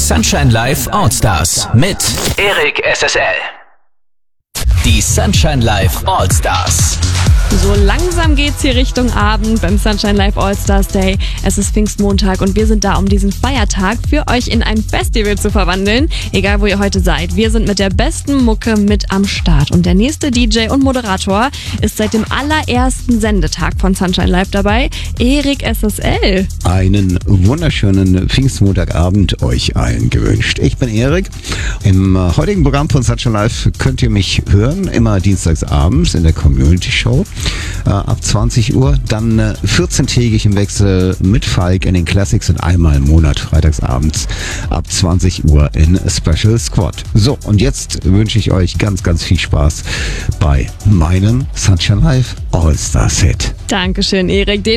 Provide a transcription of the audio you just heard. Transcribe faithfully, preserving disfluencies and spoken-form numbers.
Sunshine Live All-Stars mit Erik S S L. Die Sunshine Live All-Stars. So langsam geht's hier Richtung Abend beim Sunshine Live All-Stars Day. Es ist Pfingstmontag und wir sind da, um diesen Feiertag für euch in ein Festival zu verwandeln. Egal, wo ihr heute seid. Wir sind mit der besten Mucke mit am Start. Und der nächste D J und Moderator ist seit dem allerersten Sendetag von Sunshine Live dabei, Erik S S L. Einen wunderschönen Pfingstmontagabend euch allen gewünscht. Ich bin Erik. Im heutigen Programm von Sunshine Live könnt ihr mich hören, immer dienstags abends in der Community Show. Äh, ab zwanzig Uhr, dann äh, vierzehntägig im Wechsel mit Falk in den Classics und einmal im Monat freitagsabends ab zwanzig Uhr in Special Squad. So, und jetzt wünsche ich euch ganz, ganz viel Spaß bei meinem Sunshine Live All-Stars Hit. Dankeschön, Erik. Den